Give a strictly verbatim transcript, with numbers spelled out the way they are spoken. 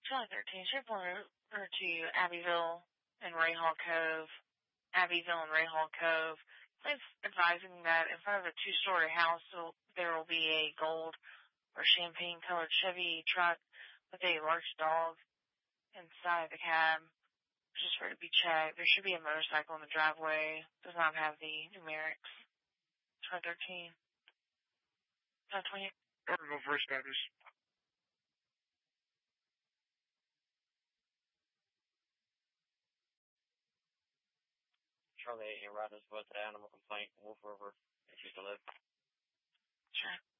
July thirteenth, ship order to Abbeville and Ray Hall Cove. Abbeville and Ray Hall Cove. Please advising that in front of a two-story house there will be a gold or champagne-colored Chevy truck with a large dog inside the cab. Just for it to be checked. There should be a motorcycle in the driveway. Does not have the numerics. July thirteenth. July twentieth. Order First Baptist. Charlie eight, your route is about the animal complaint, Wolf River, if you still live. Sure.